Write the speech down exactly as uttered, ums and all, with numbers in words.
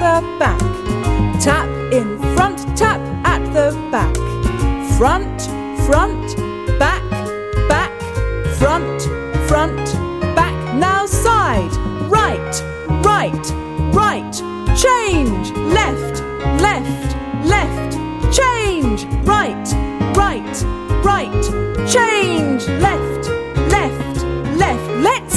the back. Tap in front, tap at the back. Front, front, back, back, front, front, back. Now side, right, right, right. Change, left, left, left. Change, right, right, right.